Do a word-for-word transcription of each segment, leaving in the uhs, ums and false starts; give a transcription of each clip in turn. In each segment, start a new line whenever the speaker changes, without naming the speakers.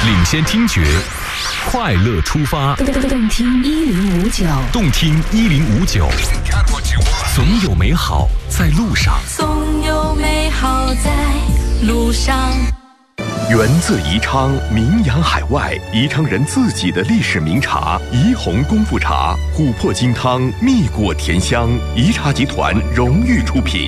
领先听觉，快乐出发。
动听一零五九，
动听一零五九，总有美好在路上，
总有美好在路上。
源自宜昌，名扬海外，宜昌人自己的历史名茶宜红功夫茶，琥珀金汤，蜜果甜香，宜茶集团荣誉出品。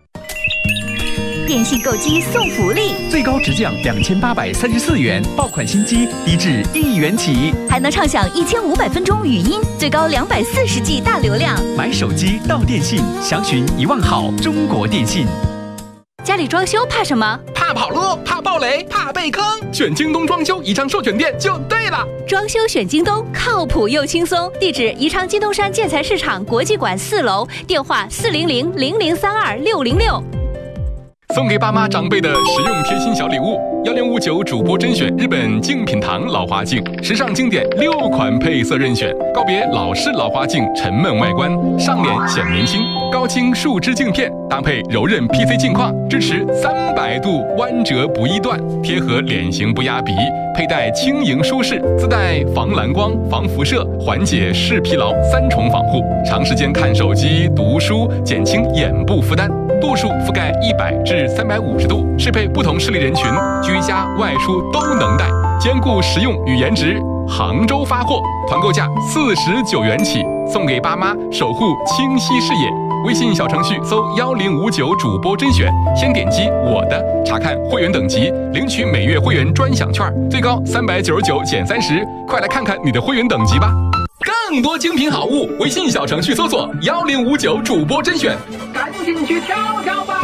电信购机送福利，
最高直降两千八百三十四元，爆款新机低至一元起，
还能畅享一千五百分钟语音，最高两百四十 G 大流量。
买手机到电信，详询一万好中国电信。
家里装修怕什么？
怕跑路，怕暴雷，怕被坑。选京东装修宜昌授权店就对了。
装修选京东，靠谱又轻松。地址：宜昌金东山建材市场国际馆四楼，电话：四零零零零三二六零六。
送给爸妈长辈的实用贴心小礼物：幺零五九主播甄选日本精品堂老花镜，时尚经典六款配色任选，告别老式老花镜沉闷外观，上脸显年轻。高清树脂镜片搭配柔韧 P C 镜框，支持三百度弯折不易断，贴合脸型不压鼻，佩戴轻盈舒适，自带防蓝光、防辐射、缓解视疲劳三重防护，长时间看手机、读书，减轻眼部负担。度数覆盖一百至三百五十度，适配不同视力人群，居家外出都能戴，兼顾实用与颜值。杭州发货，团购价四十九元起，送给爸妈，守护清晰视野。微信小程序搜幺零五九主播甄选，先点击我的，查看会员等级，领取每月会员专享券，最高三百九十九减三十，快来看看你的会员等级吧！更多精品好物，微信小程序搜索幺零五九主播甄选，赶紧去挑挑吧！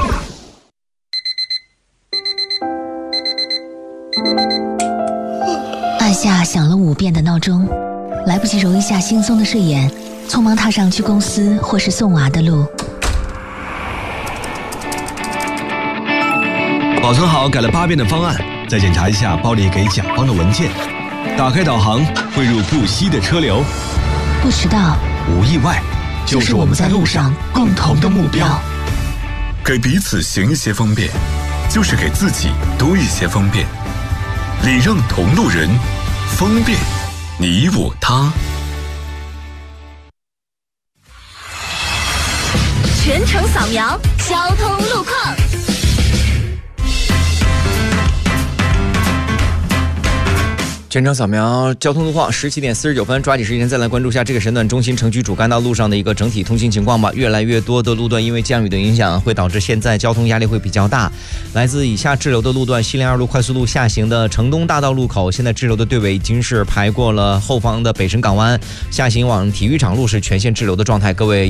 按下响了五遍的闹钟，来不及揉一下惺忪的睡眼，匆忙踏上去公司或是送娃的路。
保存好改了八遍的方案，再检查一下包里给甲方的文件。打开导航，汇入不息的车流。
不迟到，
无意外，就是我们在路上共同的目标。
给彼此行一些方便，就是给自己多一些方便。礼让同路人，方便你我他。
全程扫描交通路况。
全程扫描交通路况，十七点四十九分，抓紧时间再来关注一下这个神段中心城区主干道路上的一个整体通行情况吧。越来越多的路段因为降雨的影响，会导致现在交通压力会比较大。来自以下滞留的路段：西陵二路快速路下行的城东大道路口，现在滞留的队尾已经是排过了后方的北辰港湾，下行往体育场路是全线滞留的状态，各位